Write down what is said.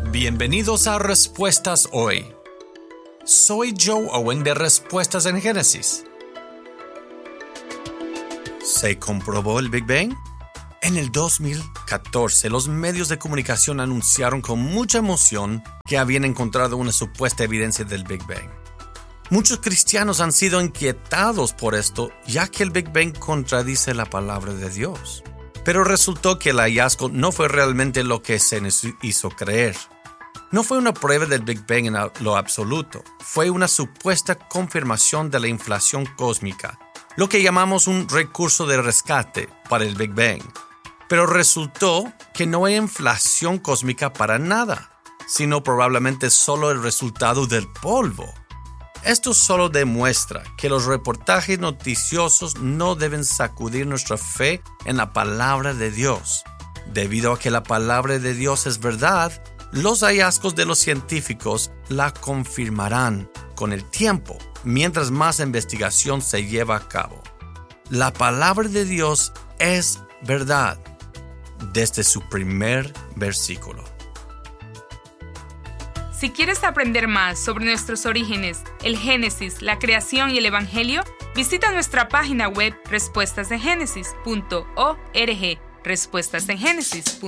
Bienvenidos a Respuestas Hoy. Soy Joe Owen de Respuestas en Génesis. ¿Se comprobó el Big Bang? En el 2014, los medios de comunicación anunciaron con mucha emoción que habían encontrado una supuesta evidencia del Big Bang. Muchos cristianos han sido inquietados por esto, ya que el Big Bang contradice la palabra de Dios. Pero resultó que el hallazgo no fue realmente lo que se nos hizo creer. No fue una prueba del Big Bang en lo absoluto. Fue una supuesta confirmación de la inflación cósmica, lo que llamamos un recurso de rescate para el Big Bang. Pero resultó que no hay inflación cósmica para nada, sino probablemente solo el resultado del polvo. Esto solo demuestra que los reportajes noticiosos no deben sacudir nuestra fe en la palabra de Dios. Debido a que la palabra de Dios es verdad, los hallazgos de los científicos la confirmarán con el tiempo, mientras más investigación se lleva a cabo. La palabra de Dios es verdad, desde su primer versículo. Si quieres aprender más sobre nuestros orígenes, el Génesis, la creación y el Evangelio, visita nuestra página web respuestasengénesis.org. respuestasengenesis.org